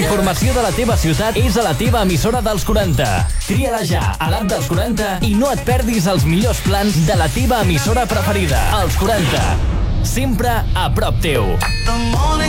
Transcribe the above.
informació de la teva ciutat és a la teva emissora dels 40. Tria-la ja a l'app dels 40 i no et perdis els millors plans de la teva emissora preferida. Els 40. Sempre a prop teu.